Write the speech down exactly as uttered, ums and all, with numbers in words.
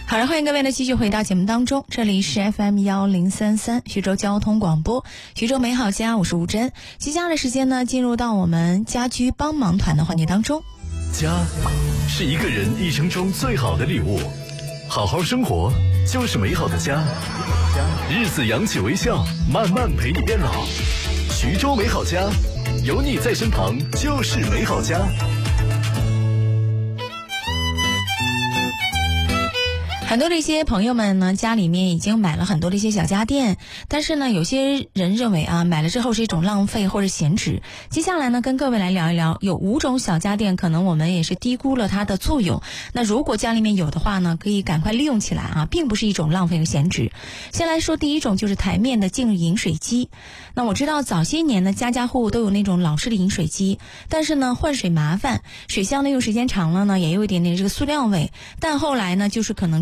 好了，欢迎各位呢继续回到节目当中，这里是 F M 一零三三徐州交通广播，徐州美好家，我是吴珍。接下来的时间呢，进入到我们家居帮忙团的环节当中。 家是一个人一生中最好的礼物，好好生活就是美好的家。日子扬起微笑，慢慢陪你变老。徐州美好家，有你在身旁就是美好家。 很多的一些朋友们呢，家里面已经买了很多的一些小家电，但是呢，有些人认为啊，买了之后是一种浪费或者闲置。接下来呢，跟各位来聊一聊，有五种小家电，可能我们也是低估了它的作用。那如果家里面有的话呢，可以赶快利用起来啊，并不是一种浪费和闲置。先来说第一种，就是台面的净饮水机。那我知道早些年呢，家家户户都有那种老式的饮水机，但是呢，换水麻烦，水箱呢用时间长了呢，也有一点点这个塑料味。但后来呢，就是可能